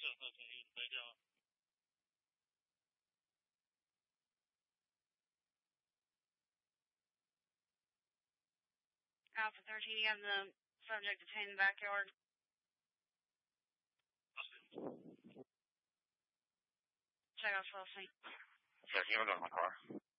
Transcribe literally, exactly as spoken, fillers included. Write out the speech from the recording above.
Alpha thirteen, you have the subject detained in the backyard. Check out twelve C. Yeah, you have it on my car.